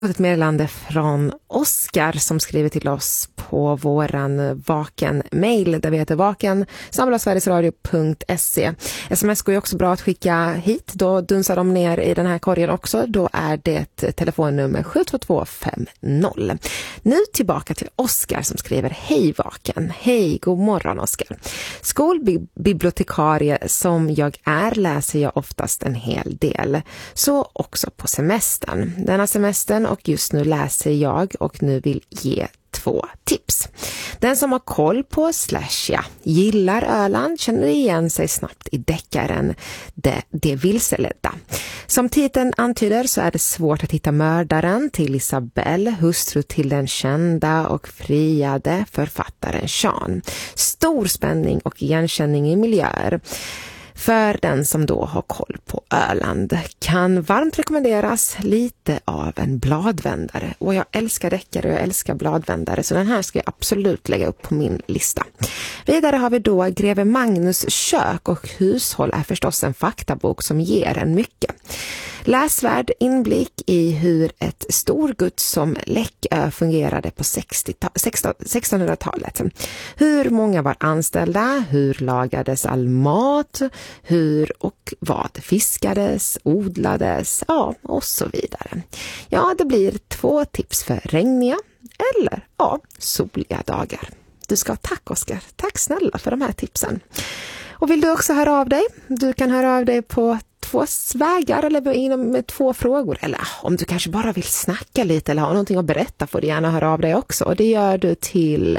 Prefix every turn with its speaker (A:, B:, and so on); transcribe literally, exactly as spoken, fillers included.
A: Ett meddelande från Oskar som skriver till oss på våran Vaken-mail där vi heter vaken snabel-a sverigesradio punkt se. Sms går ju också bra att skicka hit. Då dunsar de ner i den här korgen också. Då är det telefonnummer sju två två fem noll. Nu tillbaka till Oskar som skriver: Hej Vaken. Hej, god morgon Oskar. Skolbibliotekarie som jag är läser jag oftast en hel del. Så också på semestern. Denna semestern och just nu läser jag och nu vill ge två tips. Den som har koll på slash ja, gillar Öland känner igen sig snabbt i deckaren Det, det vilseledda. Som titeln antyder så är det svårt att hitta mördaren till Isabelle, hustru till den kända och friade författaren Sean. Stor spänning och igenkänning i miljöer. För den som då har koll på Öland kan varmt rekommenderas lite av en bladvändare. Och jag älskar deckare och jag älskar bladvändare, så den här ska jag absolut lägga upp på min lista. Vidare har vi då Greve Magnus kök och hushåll är förstås en faktabok som ger en mycket. Läsvärd inblick i hur ett storgods som Läckö fungerade på sextonhundratalet. Hur många var anställda, hur lagades all mat, hur och vad fiskades, odlades, ja och så vidare. Ja, det blir två tips för regniga eller ja, soliga dagar. Du ska ha tack Oskar. Tack snälla för de här tipsen. Och vill du också höra av dig? Du kan höra av dig på två vägar eller inom med två frågor. Eller om du kanske bara vill snacka lite eller ha någonting att berätta får du gärna höra av dig också. Och det gör du till